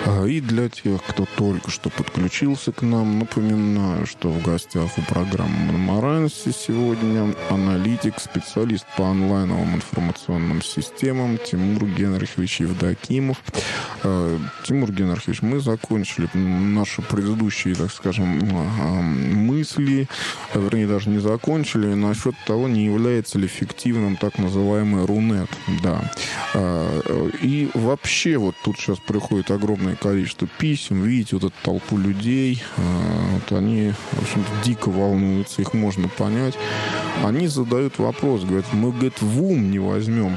И для тех, кто только что подключился к нам, напоминаю, что в гостях у программы «Монморанси» сегодня аналитик, специалист по онлайновым информационным системам Тимур Генрихович Евдокимов. Тимур Генрихович, мы закончили наши предыдущие, так скажем, мысли, вернее, даже не закончили, насчет того, не является ли фиктивным так называемый Рунет. Да. И вообще, вот тут сейчас приходит огромное количество писем, видите, вот эту толпу людей, вот они, в общем-то, дико волнуются, их можно понять. Они задают вопрос, говорят, мы, говорит, в ум не возьмем.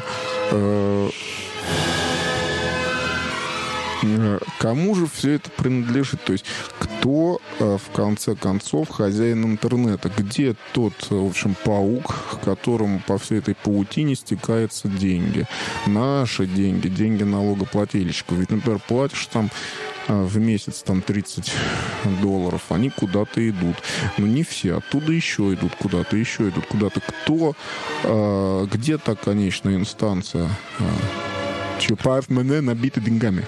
Кому же все это принадлежит? То есть кто, в конце концов, хозяин интернета? Где тот, в общем, паук, к которому по всей этой паутине стекаются деньги? Наши деньги, деньги налогоплательщиков. Ведь, например, платишь там в месяц там $30, они куда-то идут. Но не все. Оттуда еще идут куда-то, еще идут куда-то. Кто, где та конечная инстанция? Чапаев мене набиты деньгами.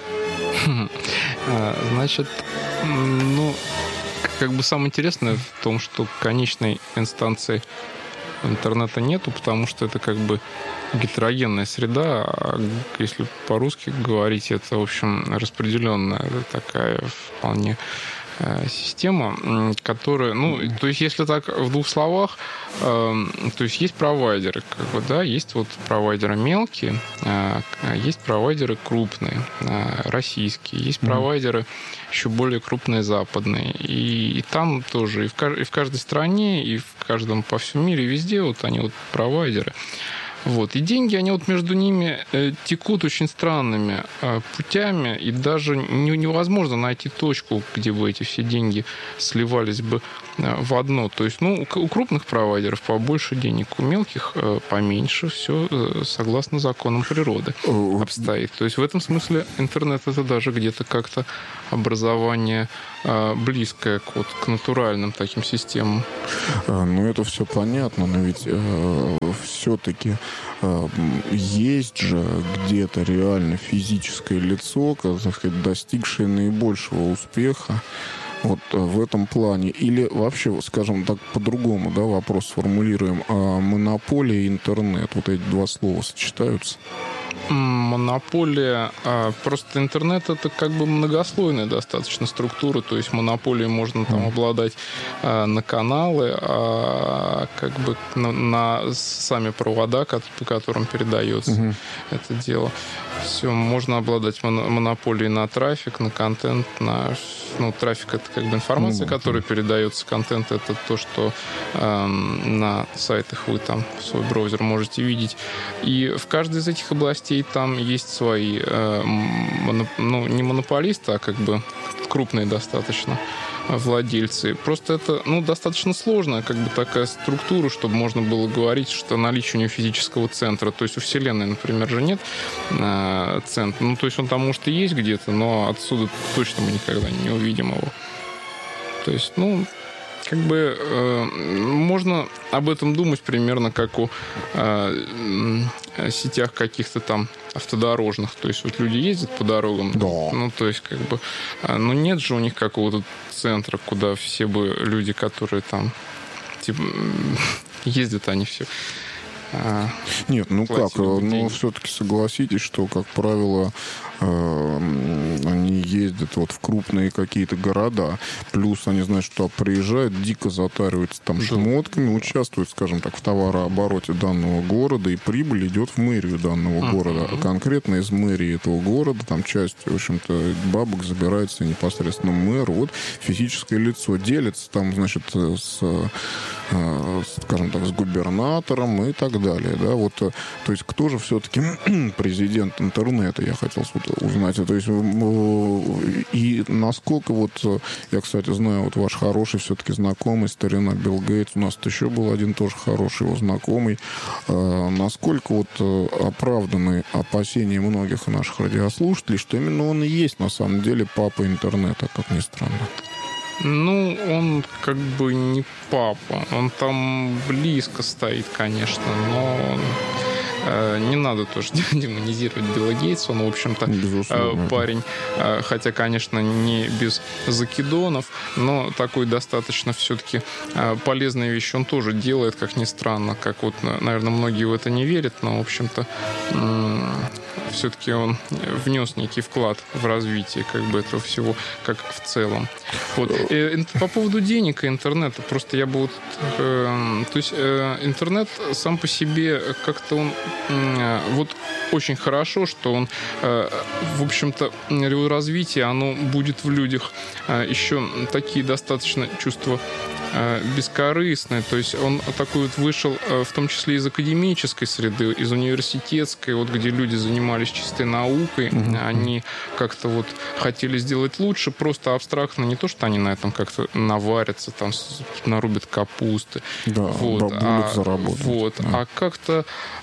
Значит, ну, как бы самое интересное в том, что конечной инстанции интернета нету, потому что это как бы гетерогенная среда, а если по-русски говорить, это, в общем, распределенная такая вполне система, которая, ну, то есть, если так в двух словах, то есть провайдеры, как бы, да, есть вот провайдеры мелкие, есть провайдеры крупные, российские, есть провайдеры еще более крупные западные, и там тоже, и в каждой стране, и в каждом, по всему мире, везде вот они вот провайдеры. Вот. И деньги, они вот между ними текут очень странными путями, и даже невозможно найти точку, где бы эти все деньги сливались бы в одно. То есть, ну, у крупных провайдеров побольше денег, у мелких поменьше. Все согласно законам природы обстоит. То есть, в этом смысле интернет — это даже где-то как-то образование близкое к натуральным таким системам. Ну, это все понятно, но ведь все-таки есть же где-то реально физическое лицо, так сказать, достигшее наибольшего успеха вот в этом плане. Или вообще, скажем так, по-другому, да, вопрос сформулируем. Монополия и интернет, вот эти два слова сочетаются? Монополия, просто интернет — это как бы многослойная достаточно структура, то есть монополией можно там обладать на каналы, как бы на сами провода, по которым передается это дело. Все, можно обладать монополией на трафик, на контент, ну, трафик — это как бы информация, которая передается, контент — это то, что на сайтах вы там в свой браузер можете видеть. И в каждой из этих областей там есть свои, ну, не монополисты, а как бы крупные достаточно владельцы. Просто это, ну, достаточно сложная как бы такая структура, чтобы можно было говорить, что наличие у нее физического центра. То есть у Вселенной, например, же нет центра. Ну, то есть он там, может, и есть где-то, но отсюда точно мы никогда не увидим его. То есть, ну, как бы можно об этом думать примерно как о сетях каких-то там автодорожных. То есть вот люди ездят по дорогам, ну, то есть как бы, ну, нет же у них какого-то центра, куда все бы люди, которые там типа ездят, они все. Нет, ну как, но все-таки согласитесь, что, как правило, они ездят вот в крупные какие-то города, плюс они, значит, туда приезжают, дико затариваются там шмотками, участвуют, скажем так, в товарообороте данного города, и прибыль идет в мэрию данного города. А конкретно из мэрии этого города там часть, в общем-то, бабок забирается непосредственно мэру. Вот физическое лицо делится там, значит, скажем так, с губернатором и так далее, да, вот, то есть кто же все-таки президент интернета, я хотел узнать, то есть и насколько вот, я, кстати, знаю, вот ваш хороший все-таки знакомый, старина Билл Гейтс, у нас еще был один тоже хороший его знакомый, насколько вот оправданы опасения многих наших радиослушателей, что именно он и есть на самом деле папа интернета, как ни странно. Ну, он как бы не папа. Он там близко стоит, конечно, но Не надо тоже демонизировать Билла Гейтса, он, в общем-то, парень, хотя, конечно, не без закидонов, но такой достаточно все-таки полезные вещи он тоже делает, как ни странно, как вот, наверное, многие в это не верят, но, в общем-то, все-таки он внес некий вклад в развитие как бы этого всего, как в целом. Вот. По поводу денег и интернета, просто я бы вот... то есть интернет сам по себе как-то он... вот очень хорошо, что он, в общем-то, его развитие, оно будет в людях еще такие достаточно чувства бескорыстные. То есть он такой вот вышел, в том числе из академической среды, из университетской, вот где люди занимались чистой наукой, они как-то вот хотели сделать лучше, просто абстрактно, не то, что они на этом как-то наварятся, там нарубят капусты. Да, вот, заработать. Вот, да. А как-то,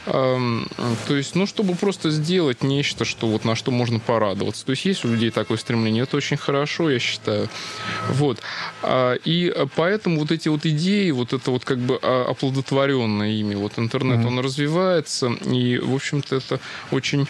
то есть, ну, чтобы просто сделать нечто, что вот на что можно порадоваться. То есть есть у людей такое стремление, это очень хорошо, я считаю. Вот. И поэтому вот эти вот идеи, вот это вот как бы оплодотворенное ими, вот интернет, он развивается, и, в общем-то, это очень...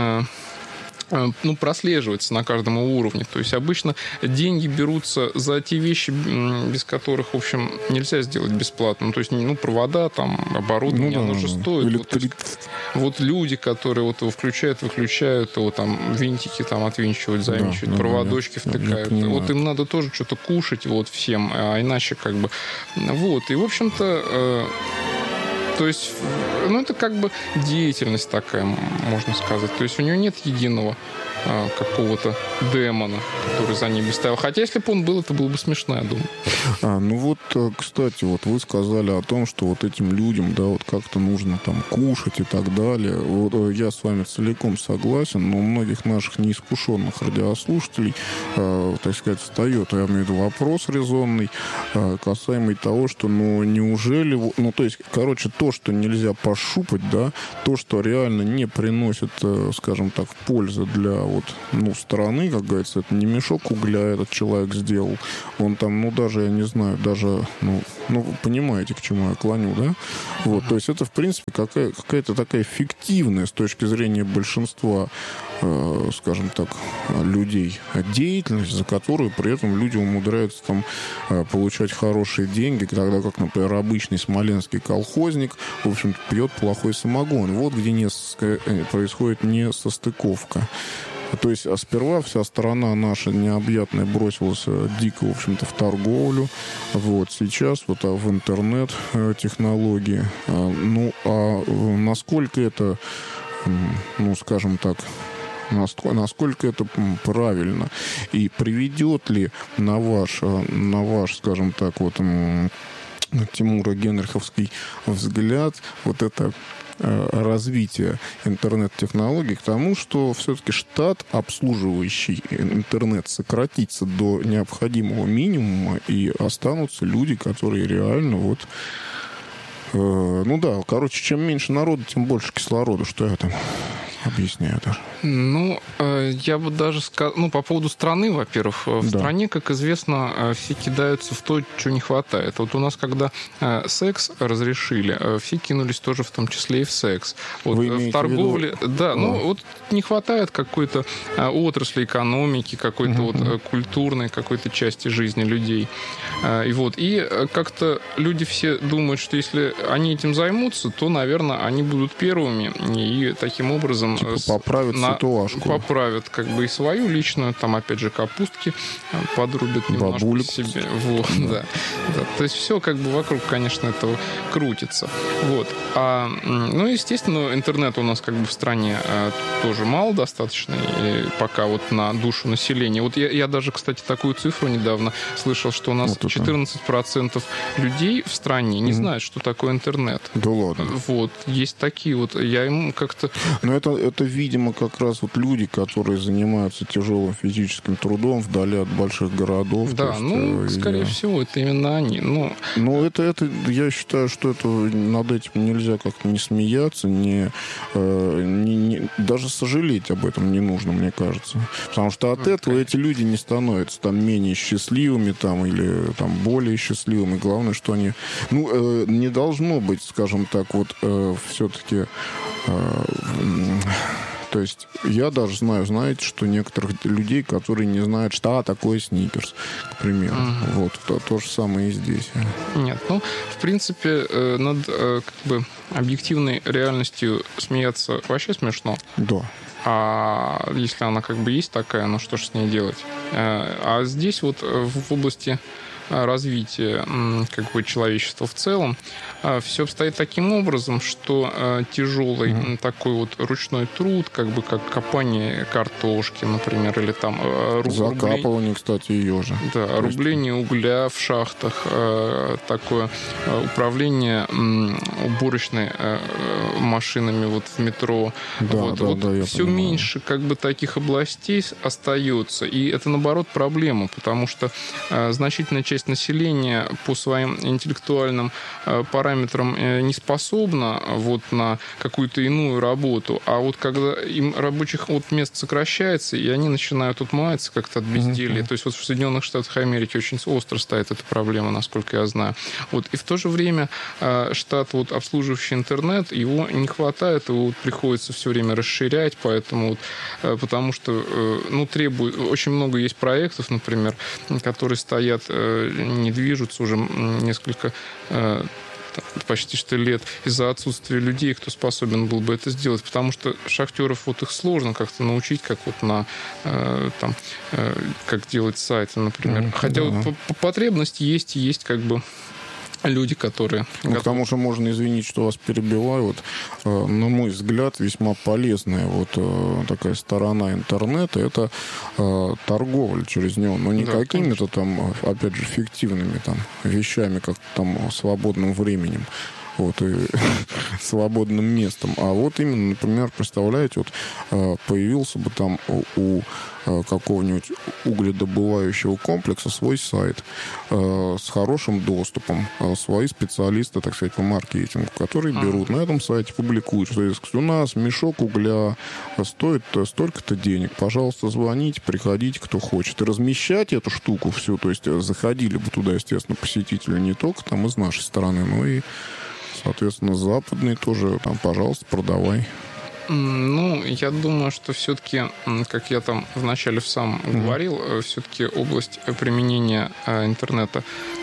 прослеживается на каждом уровне. То есть обычно деньги берутся за те вещи, без которых, в общем, нельзя сделать бесплатно. То есть, провода, там, оборудование, оно же стоит. Вот люди, которые вот его включают, выключают, его там винтики там отвинчивают, завинчивают, проводочки втыкают. Вот им надо тоже что-то кушать, вот всем, а иначе как бы... Вот. И, в общем-то... То есть, это как бы деятельность такая, можно сказать. То есть у него нет единого какого-то демона, который за ними стоял. Хотя, если бы он был, это было бы смешно, я думаю. Кстати, вот вы сказали о том, что вот этим людям, да, вот как-то нужно там кушать и так далее. Вот я с вами целиком согласен, но у многих наших неискушенных радиослушателей, так сказать, встает, я имею в виду вопрос резонный, касаемый того, что, неужели, то, что нельзя пощупать, да, то, что реально не приносит, скажем так, пользы для страны, как говорится, это не мешок угля этот человек сделал. Он там, даже, я не знаю, даже, вы понимаете, к чему я клоню, да? Вот, то есть это, в принципе, какая-то такая фиктивная с точки зрения большинства, скажем так, людей деятельность, за которую при этом люди умудряются там получать хорошие деньги, тогда как, например, обычный смоленский колхозник, в общем-то, пьет плохой самогон. Вот где происходит несостыковка. То есть, сперва вся страна наша необъятная бросилась дико, в общем-то, в торговлю. Вот, сейчас в интернет-технологии. Насколько это, скажем так, насколько это правильно? И приведет ли на ваш, скажем так, Тимура Генриховский взгляд, вот это развитие интернет-технологий к тому, что все-таки штат, обслуживающий интернет, сократится до необходимого минимума, и останутся люди, которые реально чем меньше народу, тем больше кислорода, что я там объясняю даже. Я бы даже сказал... по поводу страны, во-первых. В стране, как известно, все кидаются в то, чего не хватает. Вот у нас, когда секс разрешили, все кинулись тоже в том числе и в секс. В торговле... Да, не хватает какой-то отрасли экономики, какой-то культурной какой-то части жизни людей. И как-то люди все думают, что если они этим займутся, то, наверное, они будут первыми. И таким образом... поправят ситуашку. Поправят и свою личную, там, опять же, капустки подрубят немножко бабулек себе. Да. То есть все вокруг, конечно, этого крутится. Естественно, интернета у нас в стране тоже мало достаточно, и пока на душу населения. Я даже, кстати, такую цифру недавно слышал, что у нас 14% людей в стране не знают, что такое интернет. Да ладно. Есть такие я ему как-то... Но это, видимо, как как раз вот люди, которые занимаются тяжелым физическим трудом вдали от больших городов. Да, скорее всего, это именно они. Но это, я считаю, что это над этим нельзя как-то не смеяться, даже сожалеть об этом не нужно, мне кажется. Потому что от этого эти люди не становятся там менее счастливыми там, или там, более счастливыми. Главное, что они... не должно быть, скажем так, вот все-таки... То есть я даже знаю, знаете, что некоторых людей, которые не знают, что такое сникерс, к примеру. Вот, то же самое и здесь. Нет, в принципе, над объективной реальностью смеяться вообще смешно. Да. А если она есть такая, что же с ней делать? А здесь вот в области развития человечества в целом все обстоит таким образом, что тяжелый такой вот ручной труд, как копание картошки, например, или там закапывание, кстати, ее же. Да, рубление угля в шахтах, такое управление уборочной машинами вот в метро. Все меньше таких областей остается, и это наоборот проблема, потому что значительная часть населения по своим интеллектуальным параметрам не способна на какую-то иную работу, а вот когда им рабочих мест сокращается, и они начинают маяться как-то от безделья. То есть вот в Соединенных Штатах Америки очень остро стоит эта проблема, насколько я знаю. И в то же время штат, обслуживающий интернет, его не хватает, его приходится все время расширять, поэтому потому что требует... Очень много есть проектов, например, которые стоят, не движутся уже несколько почти что лет из-за отсутствия людей, кто способен был бы это сделать, потому что шахтеров их сложно как-то научить, как делать сайты, например. Хотя потребность есть люди, которые... К тому же можно, извинить, что вас перебиваю, на мой взгляд, весьма полезная такая сторона интернета — это торговля через него, но не какими-то там, опять же, фиктивными вещами, как свободным временем. И свободным местом. А именно, например, представляете, появился бы там у какого-нибудь угледобывающего комплекса свой сайт с хорошим доступом, свои специалисты, так сказать, по маркетингу, которые берут на этом сайте, публикуют, что у нас мешок угля стоит столько-то денег, пожалуйста, звоните, приходите, кто хочет. И размещать эту штуку всю, то есть заходили бы туда, естественно, посетители не только из нашей стороны, но и, соответственно, западные тоже, пожалуйста, продавай. Я думаю, что все-таки, как я вначале сам говорил, все-таки область применения интернета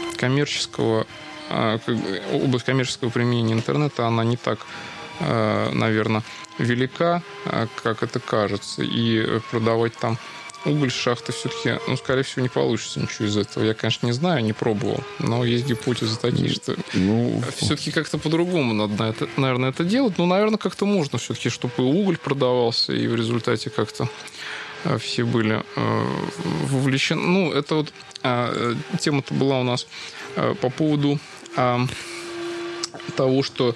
область коммерческого применения интернета, она не так, наверное, велика, как это кажется, и продавать уголь с шахты все-таки, скорее всего, не получится ничего из этого. Я, конечно, не знаю, не пробовал, но есть гипотезы такие, что все-таки как-то по-другому надо, наверное, это делать. Наверное, как-то можно все-таки, чтобы и уголь продавался, и в результате как-то все были вовлечены. Это тема-то была у нас по поводу того, что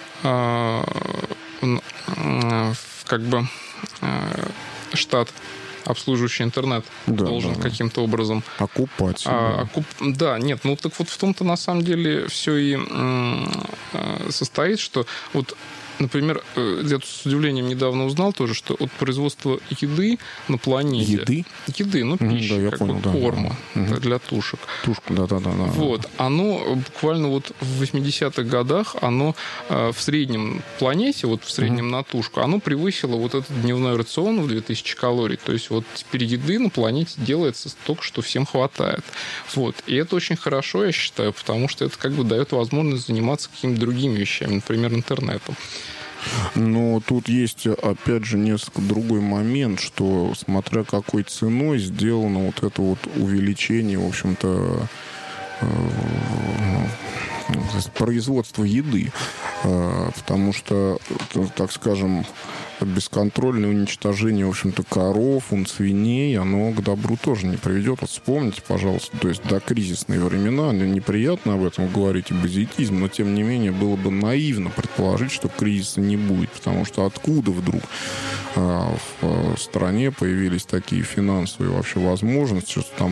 штат, обслуживающий интернет, должен каким-то образом окупать. Да, нет, так в том-то на самом деле все и состоит, что например, я с удивлением недавно узнал тоже, что от производства еды на планете... Еды? Еды, пищи, да, я понял, корма для тушек. Тушку, да. Оно буквально в 80-х годах, оно в среднем планете, в среднем на тушку, оно превысило этот дневной рацион в 2000 калорий. То есть теперь еды на планете делается столько, что всем хватает. И это очень хорошо, я считаю, потому что это дает возможность заниматься какими-то другими вещами, например, интернетом. Но тут есть, опять же, несколько другой момент, что смотря какой ценой сделано это увеличение, в общем-то, производства еды. Потому что, так скажем, бесконтрольное уничтожение, в общем-то, коров, свиней, оно к добру тоже не приведет. Вот вспомните, пожалуйста, то есть докризисные времена, неприятно об этом говорить, и базитизм, но, тем не менее, было бы наивно предположить, что кризиса не будет, потому что откуда вдруг в стране появились такие финансовые вообще возможности, что там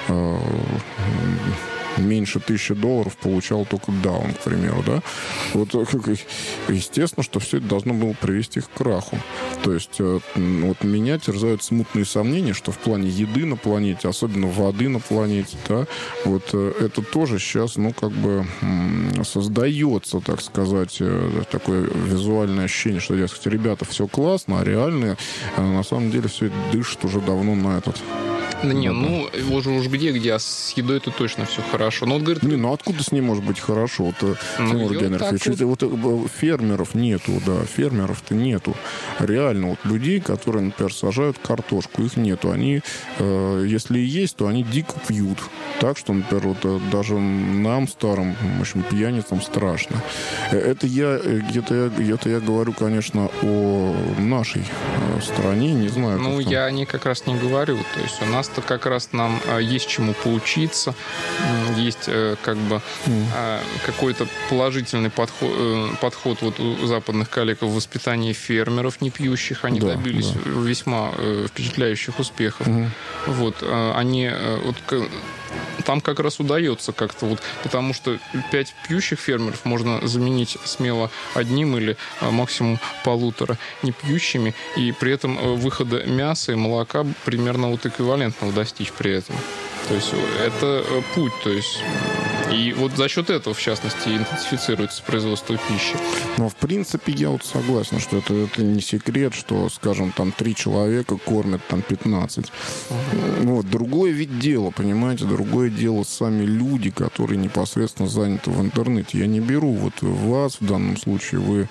меньше $1000 получал только Даун, к примеру, да? Вот, естественно, что все это должно было привести к краху. То есть вот меня терзают смутные сомнения, что в плане еды на планете, особенно воды на планете, да, вот это тоже сейчас, создается, так сказать, такое визуальное ощущение, что, дескать, ребята, все классно, а реально, на самом деле, все это дышит уже давно на этот... Да не, уж где, а с едой это точно все хорошо. Но он говорит... откуда с ней может быть хорошо? Тимур Генрихович, фермеров нету, да, фермеров-то нету. Реально, вот людей, которые, например, сажают картошку, их нету. Они, если и есть, то они дико пьют. Так что, например, вот даже нам, старым, в общем, пьяницам страшно. Это я говорю, конечно, о нашей стране, не знаю. Я как раз не говорю. То есть у нас-то как раз нам есть чему поучиться, есть какой-то положительный подход вот у западных коллег в воспитании фермеров не пьющих. Они добились весьма впечатляющих успехов. Вот, они... Там как раз удается как-то, потому что 5 пьющих фермеров можно заменить смело одним или максимум 1,5 непьющими, и при этом выхода мяса и молока примерно эквивалентного достичь при этом. То есть это путь, то есть и вот за счет этого, в частности, интенсифицируется производство пищи. Но, в принципе, я согласен, что это не секрет, что, скажем, там 3 человека кормят там 15. Другое ведь дело, понимаете, другое дело сами люди, которые непосредственно заняты в интернете. Я не беру вас в данном случае, вы...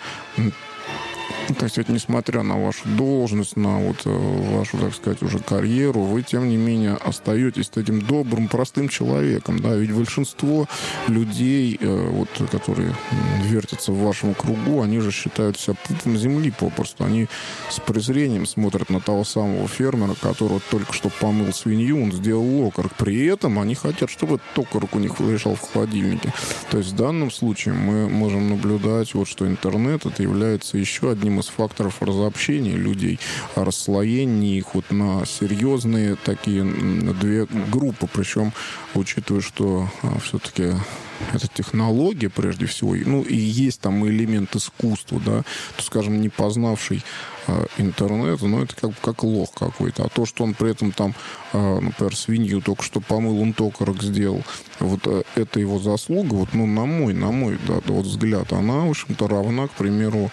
Так сказать, несмотря на вашу должность, на вашу, так сказать, уже карьеру, вы, тем не менее, остаетесь таким добрым, простым человеком, да, ведь большинство людей, которые вертятся в вашем кругу, они же считают себя пупом земли попросту, они с презрением смотрят на того самого фермера, который только что помыл свинью, он сделал окорок, при этом они хотят, чтобы этот окорок у них лежал в холодильнике. То есть в данном случае мы можем наблюдать, что интернет это является еще одним из факторов разобщения людей, расслоения их на серьезные такие 2 группы. Причем, учитывая, что все-таки это технология, прежде всего, и есть там элемент искусства, да, то, скажем, не познавший интернет, это как лох какой-то. А то, что он при этом там, например, свинью только что помыл, он окорок сделал, это его заслуга, на мой взгляд, она, в общем-то, равна, к примеру,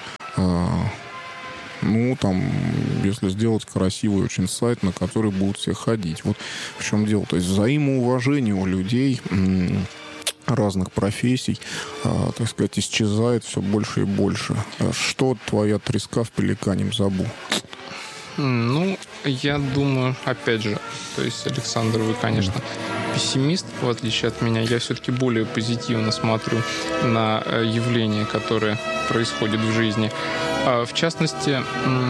если сделать красивый очень сайт, на который будут все ходить. Вот в чем дело. То есть взаимоуважение у людей разных профессий, так сказать, исчезает все больше и больше. Что твоя треска в пеликаньем забу? Я думаю, опять же, то есть, Александр, вы, конечно, пессимист, в отличие от меня. Я все-таки более позитивно смотрю на явления, которые происходят в жизни. В частности,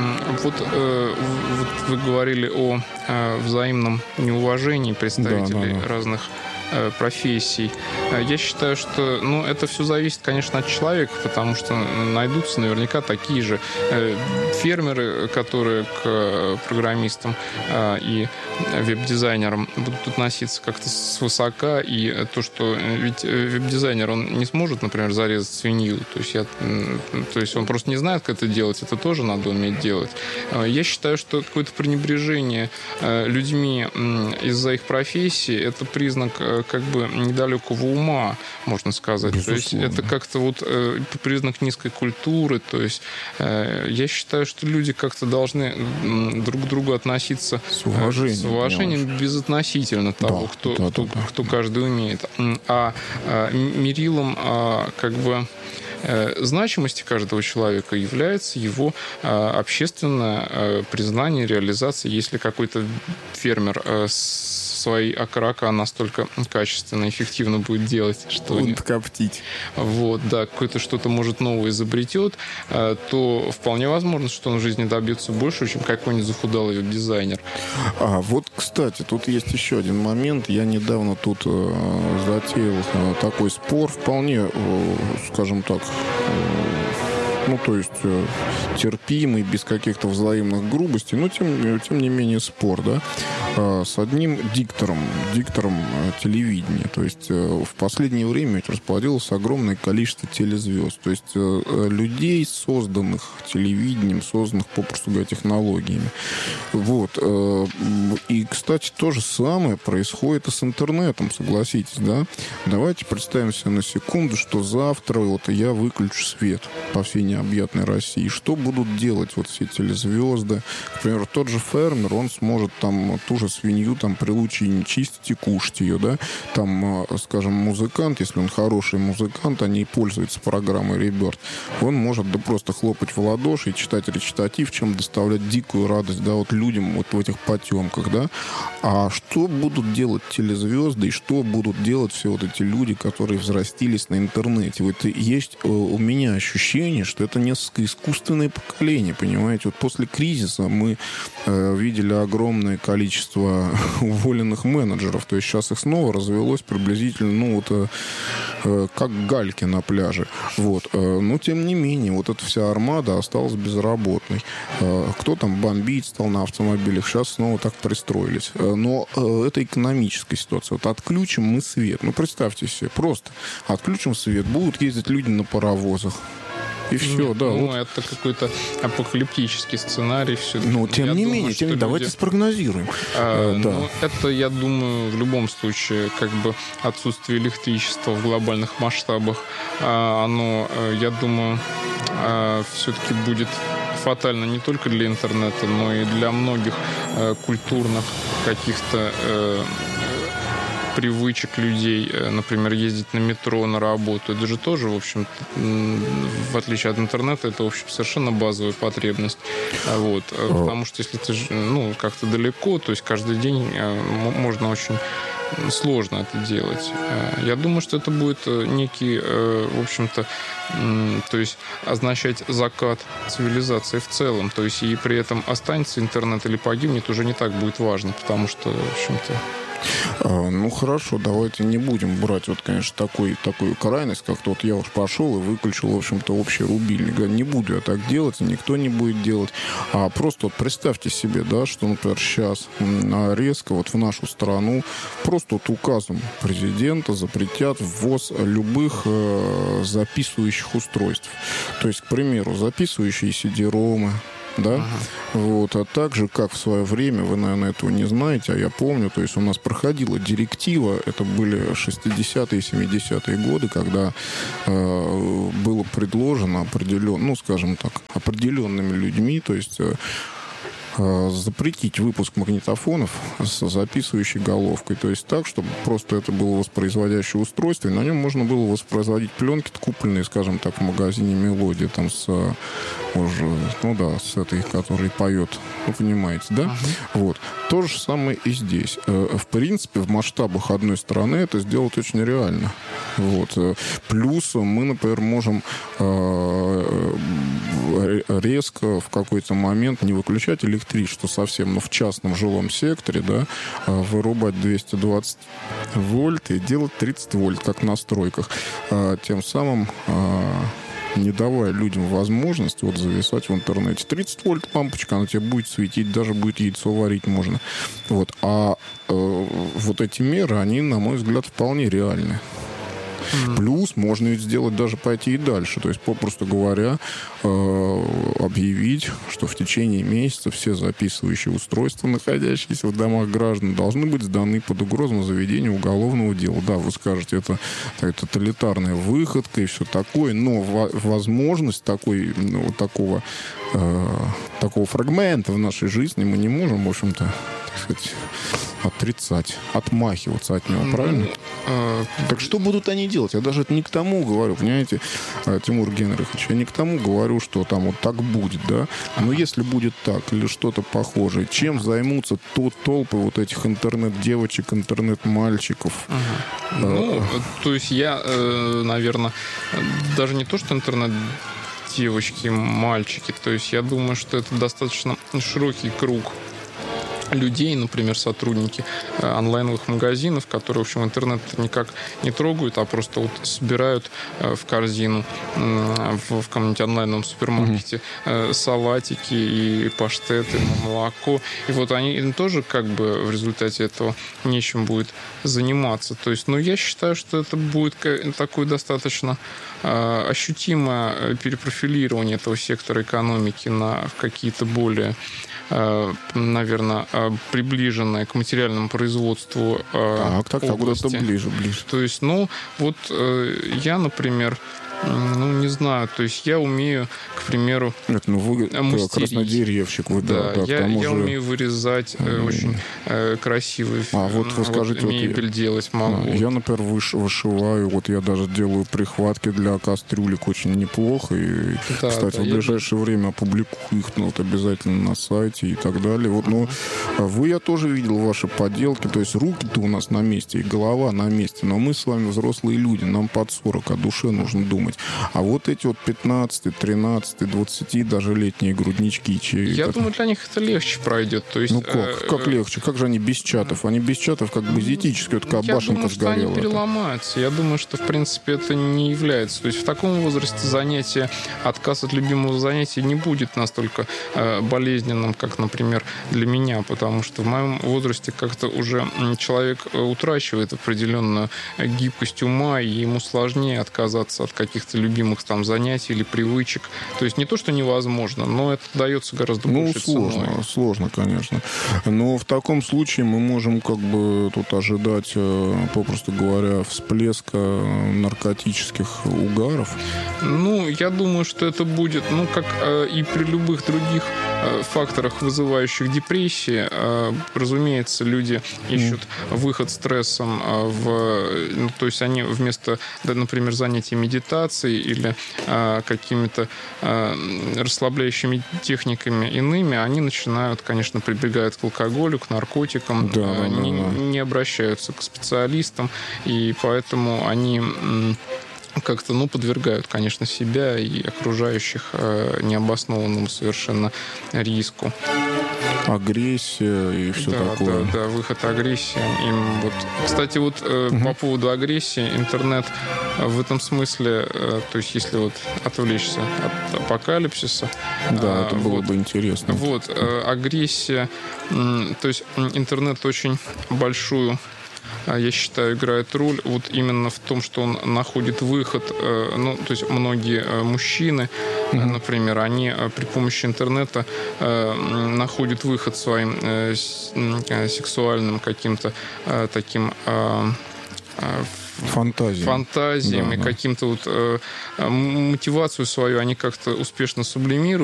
вы говорили о взаимном неуважении представителей разных профессий. Я считаю, что это все зависит, конечно, от человека, потому что найдутся наверняка такие же фермеры, которые к программистам и веб-дизайнерам будут относиться как-то свысока, и то, что ведь веб-дизайнер, он не сможет, например, зарезать свинью, то есть он просто не знает, как это делать, это тоже надо уметь делать. Я считаю, что какое-то пренебрежение людьми из-за их профессии, это признак недалекого ума, можно сказать. Безусловно. То есть это как-то признак низкой культуры. То есть я считаю, что люди как-то должны друг к другу относиться с уважением, безотносительно того, кто каждый умеет. А мерилом значимости каждого человека является его общественное признание, реализация. Если какой-то фермер свои окорока настолько качественно и эффективно будет делать, что... Будет коптить. Вот, да, какое-то что-то, может, новое изобретет, то вполне возможно, что он в жизни добьется больше, чем какой-нибудь захудалый веб-дизайнер. Вот, кстати, тут есть еще один момент. Я недавно тут затеял такой спор, вполне, скажем так, то есть терпимый, без каких-то взаимных грубостей, но тем не менее спор, да, с одним диктором телевидения. То есть в последнее время расплодилось огромное количество телезвезд, то есть людей, созданных телевидением, созданных, попросту говоря, технологиями. Вот. И, кстати, то же самое происходит и с интернетом, согласитесь, да? Давайте представим себе на секунду, что завтра я выключу свет по всей необъятной России. Что будут делать все телезвезды? К примеру, тот же фермер, он сможет ту же свинью при случае не чистить и кушать ее, да? Скажем, музыкант, если он хороший музыкант, они пользуются программой Rebirth, он может просто хлопать в ладоши и читать речитатив, чем доставлять дикую радость, да, людям в этих потемках, да? А что будут делать телезвезды и что будут делать все эти люди, которые взрастились на интернете? Есть у меня ощущение, что это несколько искусственное поколение, понимаете? После кризиса мы видели огромное количество уволенных менеджеров, то есть сейчас их снова развелось приблизительно, как гальки на пляже. Но, тем не менее, эта вся армада осталась безработной. Кто бомбить стал на автомобилях, сейчас снова так пристроились. Но это экономическая ситуация. Отключим мы свет. Представьте себе, просто отключим свет, будут ездить люди на паровозах. И все, да. Это какой-то апокалиптический сценарий. Все. Тем не менее, давайте спрогнозируем. Это, я думаю, в любом случае, отсутствие электричества в глобальных масштабах, оно, я думаю, все-таки будет фатально не только для интернета, но и для многих культурных каких-то привычек людей, например, ездить на метро на работу. Это же тоже, в общем, в отличие от интернета, это, в общем, совершенно базовая потребность. Потому что если ты как-то далеко, то есть каждый день можно очень сложно это делать. Я думаю, что это будет некий, в общем-то, то есть означать закат цивилизации в целом. То есть и при этом останется интернет или погибнет, уже не так будет важно, потому что, в общем-то... Хорошо, давайте не будем брать, конечно, такую крайность, как-то я уж пошел и выключил, в общем-то, общий рубильник. Не буду я так делать, и никто не будет делать. А просто представьте себе, да, что, например, сейчас резко в нашу страну просто указом президента запретят ввоз любых записывающих устройств. То есть, к примеру, записывающие CD-ромы, да? А также, как в свое время, вы, наверное, этого не знаете, а я помню, то есть у нас проходила директива, это были 60-е и 70-е годы, когда было предложено определенными людьми, то есть запретить выпуск магнитофонов с записывающей головкой. То есть так, чтобы просто это было воспроизводящее устройство, и на нем можно было воспроизводить пленки, купленные, скажем так, в магазине «Мелодия», с этой, которая поет. Вы понимаете, да? То же самое и здесь. В принципе, в масштабах одной страны это сделать очень реально. Плюс мы, например, можем резко в какой-то момент не выключать электричество совсем, но в частном жилом секторе, да, вырубать 220 вольт и делать 30 вольт, как на стройках. Тем самым не давая людям возможность зависать в интернете. 30 вольт лампочка, она тебе будет светить, даже будет яйцо варить можно. Эти меры, они, на мой взгляд, вполне реальны. Плюс можно ведь сделать, даже пойти и дальше. То есть, попросту говоря, объявить, что в течение месяца все записывающие устройства, находящиеся в домах граждан, должны быть сданы под угрозу заведения уголовного дела. Да, вы скажете, это тоталитарная выходка и все такое, но возможность такого фрагмента в нашей жизни мы не можем, в общем-то, так сказать, отрицать, отмахиваться от него, правильно? Так что будут они делать? Я даже это не к тому говорю, понимаете, Тимур Генрихович, я не к тому говорю, что там вот так будет, да? Но если будет так или что-то похожее, чем займутся толпы вот этих интернет-девочек, интернет-мальчиков? Ну, то есть я, наверное, даже не то, что интернет-девочки, мальчики, то есть я думаю, что это достаточно широкий круг людей, например, сотрудники онлайновых магазинов, которые, в общем, интернет никак не трогают, а просто вот собирают в корзину в каком-нибудь онлайновом супермаркете салатики и паштеты, молоко. И вот они тоже как бы в результате этого нечем будет заниматься. То есть, ну, я считаю, что это будет такое достаточно ощутимое перепрофилирование этого сектора экономики на какие-то более, наверное, приближенное к материальному производству Так, куда-то ближе. То есть, ну, вот я, например, ну, не знаю, то есть я умею, к примеру, вы краснодеревщик, вы, да, я умею вырезать очень красивый вот вы скажете, мебель делать могу. Я, например, вышиваю, вот я даже делаю прихватки для кастрюлек очень неплохо, и, кстати, в ближайшее время опубликую их вот, обязательно на сайте и так далее. Вот, но я тоже видел ваши поделки, то есть руки-то у нас на месте, и голова на месте, но мы с вами взрослые люди, нам под 40, о душе нужно думать. А вот эти вот 15, 13, 20 даже летние груднички. Я думаю, для них это легче пройдет. То есть, ну как легче? Как же они без чатов? Они без чатов как бы диетически, такая башенка сгорела. Я думаю, что они переломаются. Я думаю, что, в принципе, это не является. То есть в таком возрасте отказ от любимого занятия не будет настолько болезненным, как, например, для меня, потому что в моем возрасте как-то уже человек утрачивает определенную гибкость ума, и ему сложнее отказаться от каких-то любимых там занятий или привычек. То есть не то, что невозможно, но это дается гораздо больше ценой. Сложно, конечно. Но в таком случае мы можем как бы тут ожидать, попросту говоря, всплеска наркотических угаров. Ну, я думаю, что это будет, ну, как и при любых других факторах, вызывающих депрессии. Разумеется, люди ищут выход стрессом то есть они вместо, например, занятий медитацией или какими-то расслабляющими техниками иными, они начинают, конечно, прибегают к алкоголю, к наркотикам, не обращаются к специалистам, и поэтому они как-то, подвергают, конечно, себя и окружающих необоснованному совершенно риску. Агрессия и все такое. Да, выход агрессии. Кстати, по поводу агрессии, интернет в этом смысле, то есть если отвлечься от апокалипсиса... Да, это было бы интересно. Агрессия, то есть интернет очень большую, я считаю, играет роль именно в том, что он находит выход. То есть многие мужчины, например, они при помощи интернета находят выход своим сексуальным каким-то таким фантазиями, каким-то мотивацию свою они как-то успешно сублимируют.